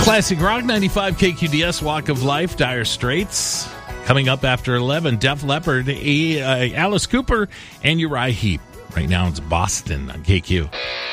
Classic Rock 95 KQDS, Walk of Life, Dire Straits. Coming up after 11, Def Leppard, Alice Cooper, and Uriah Heep. Right now it's Boston on KQ.